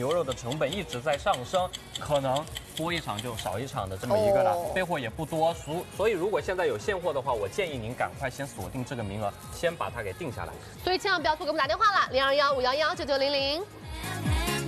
牛肉的成本一直在上升，可能多一场就少一场的这么一个了，备货也不多，所以如果现在有现货的话，我建议您赶快先锁定这个名额，先把它给定下来。 所以千万不要错，给我们打电话了，0215119900。